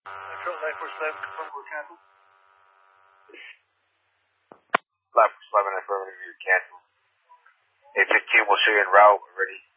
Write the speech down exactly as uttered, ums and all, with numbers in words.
Metro nine four seven, confirm we're canceled. nine four seven, affirmative, you're canceled. eight fifteen, we'll show you en route. We're ready.